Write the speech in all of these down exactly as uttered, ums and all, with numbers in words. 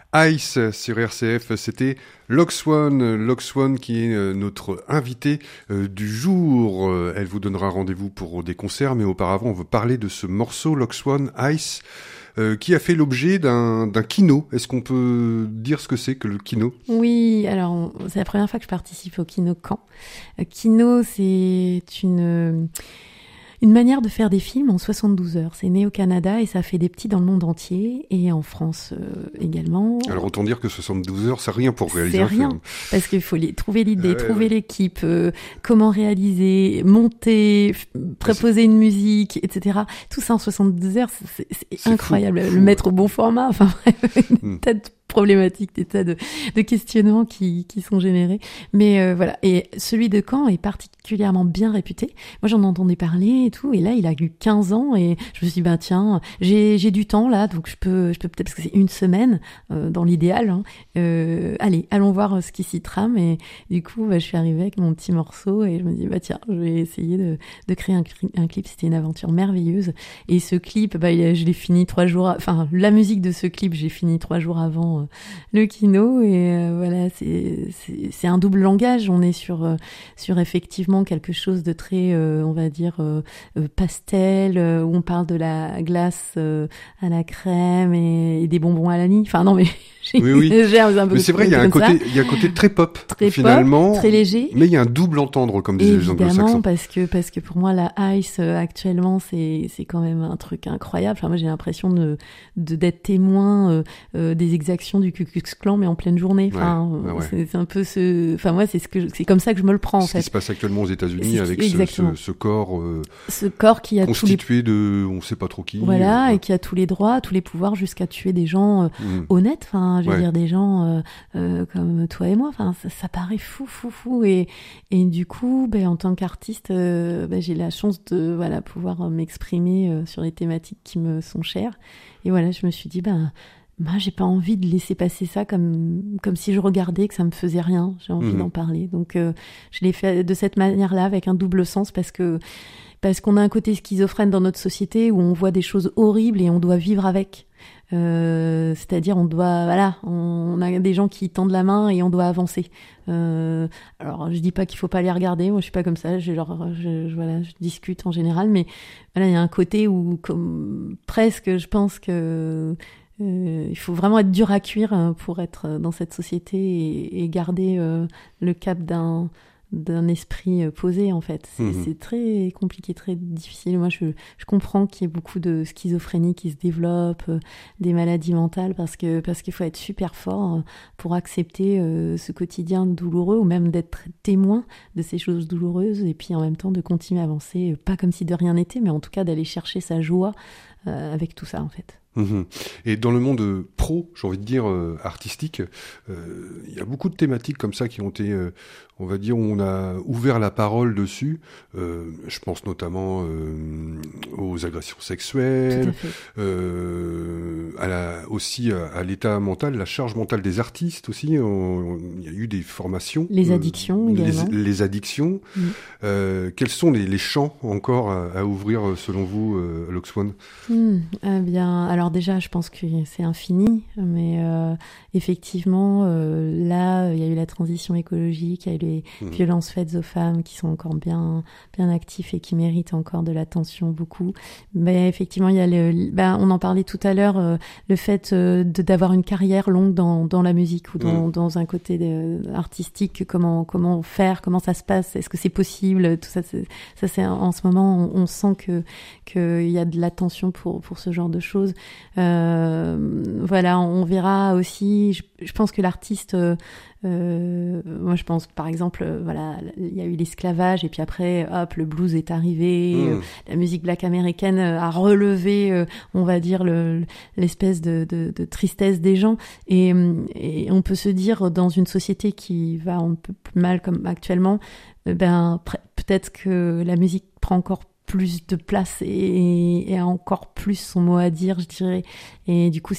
Ice sur R C F, c'était Loxone, Loxone qui est notre invitée du jour. Elle vous donnera rendez-vous pour des concerts, mais auparavant on veut parler de ce morceau Loxone, Ice, euh, qui a fait l'objet d'un, d'un kino. Est-ce qu'on peut dire ce que c'est que le kino ? Oui, alors on, c'est la première fois que je participe au Kino Caen. Euh, kino, c'est une... Une manière de faire des films en soixante-douze heures. C'est né au Canada et ça fait des petits dans le monde entier et en France euh, également. Alors autant dire que soixante-douze heures, c'est rien pour réaliser c'est un rien, film. Parce qu'il faut les, trouver l'idée, ouais, trouver ouais. l'équipe, euh, comment réaliser, monter, f- proposer une musique, et cetera. Tout ça en soixante-douze heures, c'est, c'est, c'est incroyable. Fou, le fou, mettre ouais. au bon format, enfin bref, une Hmm. tas de problématiques, des tas de, de questionnements qui, qui sont générés. Mais euh, voilà, et celui de Caen est particulièrement bien réputé. Moi, j'en entendais parler et tout, et là, il a eu quinze ans, et je me suis dit, bah tiens, j'ai, j'ai du temps là, donc je peux, je peux peut-être, parce que c'est une semaine, euh, dans l'idéal, hein, euh, allez, allons voir ce qui s'y trame, et du coup, bah, je suis arrivée avec mon petit morceau, et je me dis, bah tiens, je vais essayer de, de créer un, un clip. C'était une aventure merveilleuse, et ce clip, bah, il a, je l'ai fini trois jours, enfin, la musique de ce clip, j'ai fini trois jours avant euh, le kino, et euh, voilà, c'est, c'est, c'est un double langage. On est sur, euh, sur effectivement quelque chose de très, euh, on va dire, euh, euh, pastel, euh, où on parle de la glace euh, à la crème et, et des bonbons à la vanille. Enfin non, mais Oui, oui. j'exagère un peu. Mais c'est vrai, il y a un comme côté, ça. il y a un côté très pop, Très finalement. pop, très léger. Mais il y a un double entendre, comme disaient les Évidemment, anglo-saxons. parce que parce que pour moi la ice euh, actuellement c'est c'est quand même un truc incroyable. Enfin moi j'ai l'impression de, de d'être témoin euh, euh, des exactions du Ku Klux Klan mais en pleine journée. Enfin Ouais, ouais, ouais. c'est, c'est un peu ce. Enfin moi c'est ce que je- c'est comme ça que je me le prends en Ce fait. qui se passe actuellement aux États-Unis C'est- avec ce, ce, exactement. ce corps euh, Ce corps qui a tous les constitué de, on sait pas trop qui. voilà euh, et qui a tous les droits, tous les pouvoirs jusqu'à tuer des gens euh, mm. honnêtes. Enfin je veux Ouais. dire des gens euh, euh, comme toi et moi. Enfin ça, ça paraît fou fou fou et et du coup ben en tant qu'artiste euh, ben, j'ai la chance de voilà pouvoir euh, m'exprimer euh, sur les thématiques qui me sont chères et voilà je me suis dit ben moi j'ai pas envie de laisser passer ça comme comme si je regardais que ça me faisait rien. J'ai envie Mhm. d'en parler donc euh, je l'ai fait de cette manière-là avec un double sens parce que parce qu'on a un côté schizophrène dans notre société où on voit des choses horribles et on doit vivre avec. Euh, c'est-à-dire on doit voilà on a des gens qui tendent la main et on doit avancer. Euh, alors je dis pas qu'il faut pas les regarder, moi je suis pas comme ça, je, genre, je, je, voilà, je discute en général, mais voilà il y a un côté où comme presque je pense que euh, il faut vraiment être dur à cuire pour être dans cette société et, et garder euh, le cap d'un d'un esprit posé en fait. C'est, Mhm. c'est très compliqué, très difficile. Moi, je, je comprends qu'il y ait beaucoup de schizophrénie qui se développe, euh, des maladies mentales, parce que parce qu'il faut être super fort euh, pour accepter euh, ce quotidien douloureux ou même d'être témoin de ces choses douloureuses et puis en même temps de continuer à avancer, euh, pas comme si de rien n'était, mais en tout cas d'aller chercher sa joie euh, avec tout ça en fait. Mhm. Et dans le monde pro, j'ai envie de dire euh, artistique, euh, il y a beaucoup de thématiques comme ça qui ont été, euh, on va dire, où on a ouvert la parole dessus. Euh, je pense notamment euh, aux agressions Tout sexuelles, à fait. euh, à la, aussi à, à l'état mental, la charge mentale des artistes aussi. On- on- Il y a eu des formations. Les euh, addictions les, également. les addictions. Mhm. Euh, quels sont les, les champs encore à, à ouvrir selon vous, euh, Loxone ? Hmm, eh bien, alors déjà, je pense que c'est infini, mais euh, effectivement, euh, là, il y a eu la transition écologique, il y a eu les Mhm. violences faites aux femmes qui sont encore bien, bien actifs et qui méritent encore de l'attention beaucoup. Mais effectivement, il y a le, ben, on en parlait tout à l'heure, euh, le fait euh, de d'avoir une carrière longue dans dans la musique ou dans Mhm. dans un côté de, artistique, comment comment faire, comment ça se passe, est-ce que c'est possible, tout ça, c'est, ça c'est en ce moment, on, on sent que qu'il y a de l'attention pour pour ce genre de choses. Euh, voilà, on verra aussi. Je, je pense que l'artiste, euh, euh, moi je pense par exemple, euh, voilà, il y a eu l'esclavage et puis après, hop, le blues est arrivé. Mmh. Euh, la musique black américaine a relevé, euh, on va dire le, l'espèce de, de, de tristesse des gens. Et, et on peut se dire dans une société qui va un peu plus mal comme actuellement, euh, ben pr- peut-être que la musique prend encore plus de place et, et a encore plus son mot à dire, je dirais. Et du coup, c'est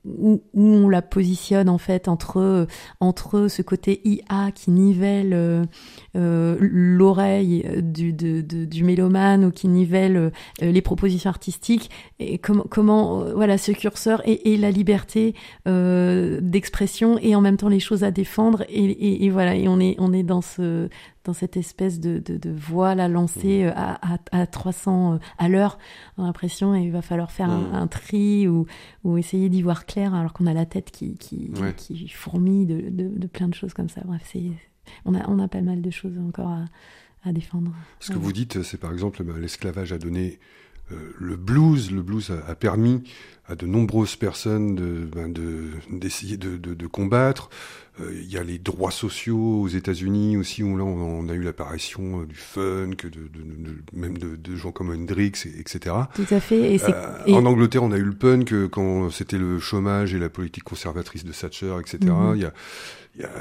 où, où on la positionne en fait entre entre ce côté I A qui nivelle euh, euh, l'oreille du de, de, du mélomane ou qui nivelle euh, les propositions artistiques et com- comment euh, voilà ce curseur et, et la liberté euh, d'expression et en même temps les choses à défendre et, et, et voilà et on est on est dans ce dans cette espèce de, de, de voile à lancer à, à, à trois cents à l'heure, on a l'impression, et il va falloir faire un, un tri ou, ou essayer d'y voir clair alors qu'on a la tête qui, qui, ouais. qui fourmille de, de, de plein de choses comme ça. Bref, c'est, on, a, on a pas mal de choses encore à, à défendre. Ce que ouais. vous dites, c'est par exemple, ben, l'esclavage a donné euh, le blues. Le blues a, a permis à de nombreuses personnes de, ben, de, d'essayer de, de, de combattre. Il euh, y a les droits sociaux aux États-Unis aussi, où là on, on a eu l'apparition euh, du funk, de, de, de, même de, de gens comme Hendrix, et, etc. Tout à fait. Et c'est... Euh, et... En Angleterre, on a eu le punk euh, quand c'était le chômage et la politique conservatrice de Thatcher, et cetera. Mm-hmm. Il y a, il y a...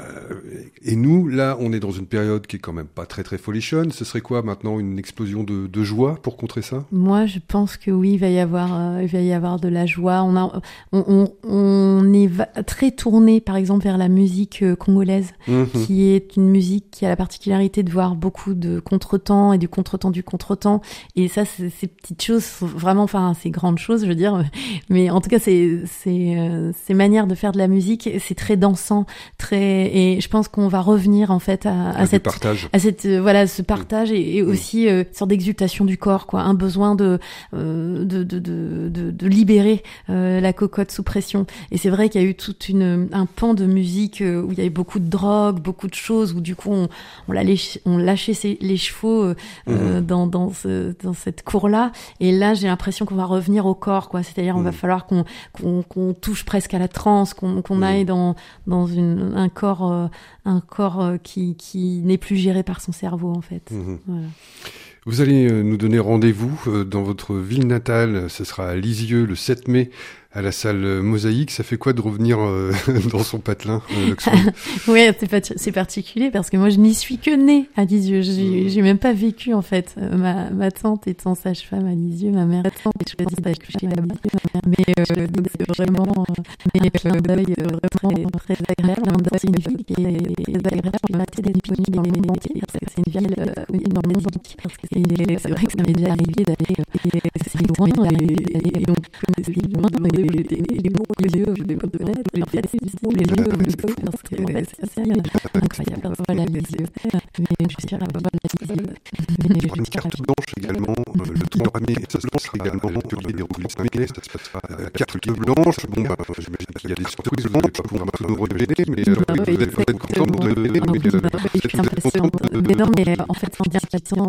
Et nous, là, on est dans une période qui est quand même pas très très folichonne. Ce serait quoi maintenant, une explosion de, de joie pour contrer ça ? Moi, je pense que oui, il va y avoir, euh, il va y avoir de la joie. On a, on, on, on est va- très tourné, par exemple, vers la musique congolaise, mmh. qui est une musique qui a la particularité de voir beaucoup de contretemps et du contretemps du contretemps. Et ça, c'est, ces petites choses sont vraiment, enfin, ces grandes choses, je veux dire. Mais en tout cas, c'est, c'est, euh, ces manières de faire de la musique, c'est très dansant, très. Et je pense qu'on va revenir en fait à, à cette, partage. à cette, euh, voilà, ce partage mmh. et, et aussi euh, une sorte d'exultation du corps, quoi, un besoin de, euh, de, de, de, de, de libérer euh, la cocotte sous pression. Et c'est vrai qu'il y a eu toute une, un pan de musique euh, où il y avait beaucoup de drogue, beaucoup de choses, où du coup on, on, lâchait, on lâchait ses, les chevaux euh, mmh. dans, dans, ce, dans cette cour-là. Et là, j'ai l'impression qu'on va revenir au corps, quoi. C'est-à-dire, mmh. on va falloir qu'on, qu'on, qu'on touche presque à la transe, qu'on, qu'on mmh. aille dans, dans une, un corps, euh, un corps euh, qui, qui n'est plus géré par son cerveau, en fait. Mmh. Voilà. Vous allez nous donner rendez-vous dans votre ville natale. Ce sera à Lisieux le sept mai. À la salle Mosaïque, ça fait quoi de revenir euh, dans son patelin, euh, Oui, c'est, pas, c'est particulier parce que moi je n'y suis que née à Lisieux. J'ai, mmh. j'ai même pas vécu en fait. Euh, ma, ma tante étant sage-femme à Lisieux, ma mère étant choisi d'accoucher à Lisieux. Mais euh, donc c'est vraiment mais un deuil vraiment très agréable. C'est une ville qui est très agréable. Je m'ai été disponible dans les métiers parce que c'est une ville euh, où il y a énormément de musique. Et c'est vrai que ça m'est déjà arrivé d'aller et c'est loin et, et donc c'est loin. Et les mots, les yeux, je vais pas te connaître, en fait, c'est les yeux, parce que c'est assez incroyable, voilà, les yeux, mais je suis sûre d'avoir la visite. Il y aura une carte blanche également, le trente mai, ça se lancera également, le déroulé cinq mai, ça se passera la carte blanche, bon, bah, j'imagine qu'il y a des surprises, on ne va pas pouvoir tout nous révéler, mais vous êtes peut-être contente de donner, mais vous êtes contente de... Mais non, mais en fait, en discutant,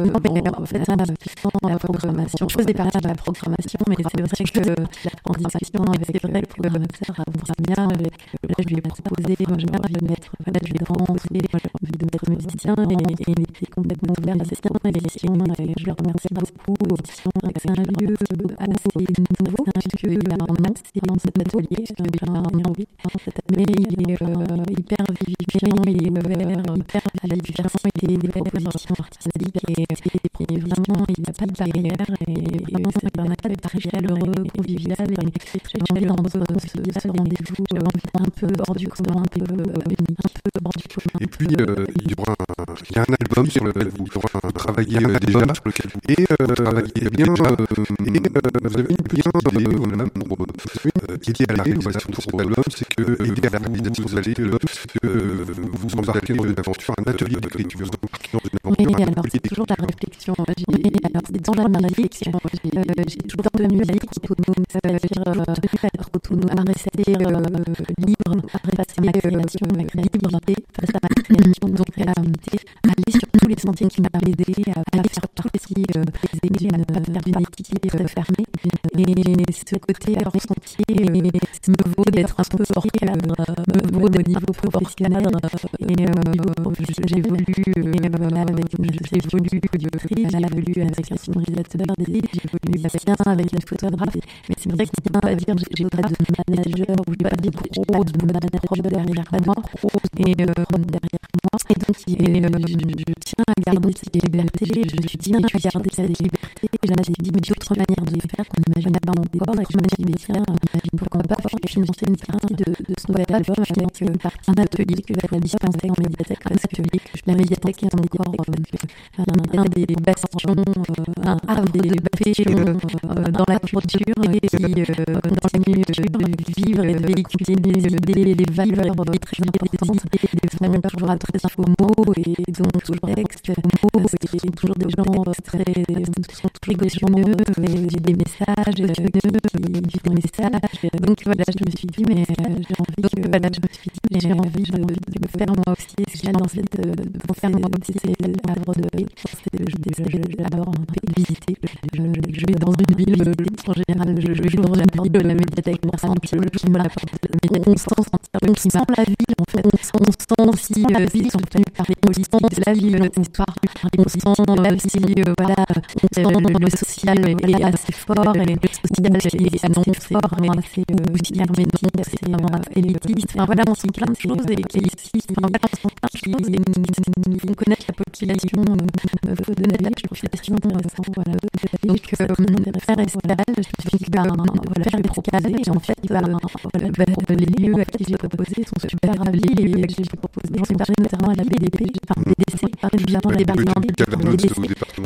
en fait, la programmation, je faisais partie de la programmation, mais c'est vrai que en discussion avec le programmateur à Boursamia, là je lui ai proposé, moi j'ai envie de mettre, voilà, je lui ai vraiment envie de mettre musicien et, et il était complètement ouvert à cette question et je le remercie beaucoup. C'est un lieu assez nouveau puisqu'il y a un an, c'est dans cet atelier, c'est déjà un envie, mais il est euh, hyper vivifiant, il est ouvert hyper à la diversité des propositions artistiques et, et vraiment il n'y a pas de barrière et vraiment c'est un acte très chaleureux, convivial et très chaleureux dans ce rendez-vous un peu hors du commun, un peu hors du commun. Et puis euh, il y aura un, il y a un album sur lequel vous aurez travaillé euh, déjà, sur lequel vous et euh, travaillez bien, euh, et euh, vous avez une petite idée euh, pour euh, aider à la réalisation de cet album, c'est que aider à la réalisation vous allez euh, vous embarquer dans une aventure, un atelier d'écriture. Oui, alors c'est toujours la réflexion. J'ai, alors c'est dans la réflexion. J'ai, euh, j'ai toujours tenu à dire autonome, ça veut dire euh, autonome, à rester euh, libre, à rester ma création, ma créativité, face à ma création, donc à aller sur tous les sentiers qui m'ont aidé, à aller sur tous les sentiers, euh, aider à ne pas faire d'une équipe fermée. Et ce côté hors sentier me vaut d'être un peu hors cadre, me vaut de niveau professionnel. Et euh, j'ai voulu avec j'ai voulu auditrice, j'ai voulu avec un sonorisateur des j'ai voulu Bastien avec une photographe, mais c'est vrai que bien à dire, j'ai pas de manager ou j'ai pas de gros de manager derrière moi et euh, derrière moi. Et donc, et, euh, je, je tiens à garder cette liberté. Je me suis dit, tu as gardé cette liberté. Et je me suis dit, mais d'autres manières de faire qu'on n'imagine pas encore. Et je me suis dit, tiens, pourquoi pas financer une partie de, de ce nouvel album avec euh, un atelier que je vais dispenser en médiathèque. Parce que la médiathèque est encore euh, un, un des bastions, euh, un havre des bastions euh, dans la culture et qui euh, continue de vivre et de véhiculer des idées, des valeurs très importantes, des valeurs toujours très info-mots et donc toujours texte, c'est toujours des gens très, sont très émotionneux, des messages, qui font des messages. Donc voilà, je me suis dit, mais j'ai envie que, voilà, je me suis dit, mais j'ai envie de, de me faire moi aussi ce dans cette, de faire moi aussi c'est l'œuvre de, j'adore visiter. Je, je, je vais dans une ville, en général, je, je vais dans une ville de la médiathèque pour sentir le climat, on sent, on sent la ville, en fait, on sent aussi la ville soutenue par les politiques de la ville, l'histoire, on sent aussi, euh, voilà, on sent le social est assez fort, et le social est assez fort, mais assez aussi hermétique, assez élitiste, enfin voilà, on sent plein de choses, et qui ici, qui nous font connaître la population de la ville, je trouve cette question, voilà, donc, faire escale, je me suis dit, ben, voilà, faire escale, et en fait, ben, les lieux à qui j'ai proposé sont super ravis, et que j'ai proposé, j'ai parlé notamment à la B D P, enfin, B D C, évidemment, le département B D C,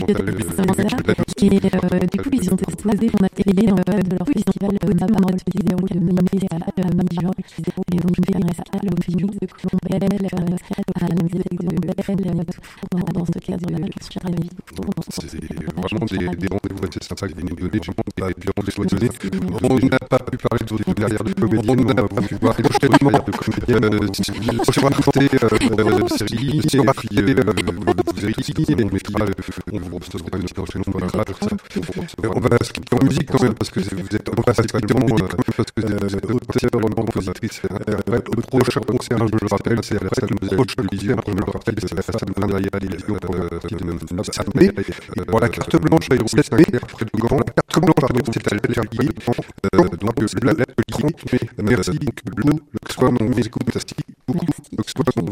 et du coup, ils ont exposé mon atelier dans le cadre de leur festival Maman qui se déroule de mi-mai à mi-juin, qui se déroule et on fait une escale au Phoenix de Colombelle, à la médiathèque de Belle, tout dans ce cadre-là, je suis ravie. C'est vraiment des, des rendez-vous assez sympas que vous nous donnez, vraiment des gens désoignés. On n'a pas pu parler de votre carrière de comédienne, on n'a pas pu voir votre carrière de comédienne. Je vais raconter euh, série, et puis vous avez ici, on mettra, on vous reposera une petite enchaînement dans la rate, ça. On va se quitter en musique quand même, parce que vous êtes, on va se quitter en musique quand même, parce que vous êtes auteur, compositrice, le prochain concert, je le rappelle, c'est à la salle de Roche de Lisière, je le rappelle, c'est la salle de Maria Télévision de neuf mai. Pour la carte blanche, il sept mai, après le Grand, la carte blanche, pardon, c'est à l'atelier. Donc, l'atelier, merci, donc, Bleu, le soir, on vous écoute, merci beaucoup, le soir,